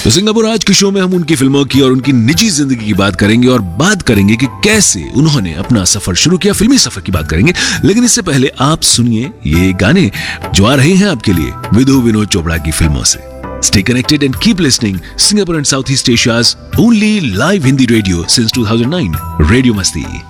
तो सिंगापुर आज के शो में हम उनकी फिल्मों की और उनकी निजी जिंदगी की बात करेंगे और बात करेंगे कि कैसे उन्होंने अपना सफर शुरू किया। फिल्मी सफर की बात करेंगे, लेकिन इससे पहले आप सुनिए ये गाने जो आ रहे हैं आपके लिए विधु विनोद चोपड़ा की फिल्मों से। Stay connected and keep listening Singapore and Southeast Asia's only live Hindi radio since 2009, Radio Masti.